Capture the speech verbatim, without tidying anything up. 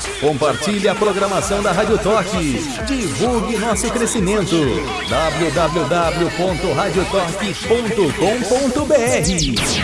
Compartilhe a programação da Rádio Toque. Divulgue nosso crescimento. w w w ponto rádio toque ponto com ponto b r